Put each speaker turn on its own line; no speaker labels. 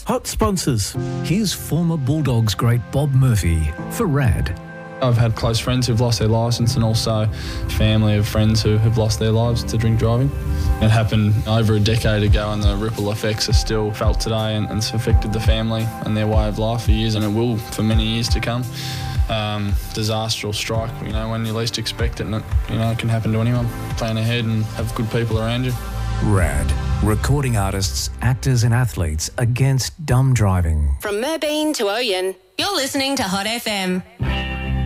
Hot sponsors.
Here's former Bulldogs great Bob Murphy for RAD.
I've had close friends who've lost their licence and also family of friends who have lost their lives to drink driving. It happened over a decade ago and the ripple effects are still felt today and it's affected the family and their way of life for years and it will for many years to come. Disaster will strike, when you least expect it and it can happen to anyone. Plan ahead and have good people around you.
RAD. Recording artists, actors and athletes against dumb driving.
From Merbeen to Oyen, you're listening to Hot FM.